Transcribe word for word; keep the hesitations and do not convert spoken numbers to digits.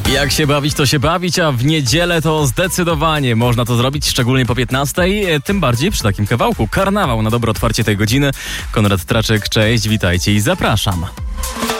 Jak się bawić, to się bawić, a w niedzielę to zdecydowanie można to zrobić, szczególnie po piętnastej, tym bardziej przy takim kawałku. Karnawał na dobre otwarcie tej godziny. Konrad Traczek, cześć, witajcie i zapraszam.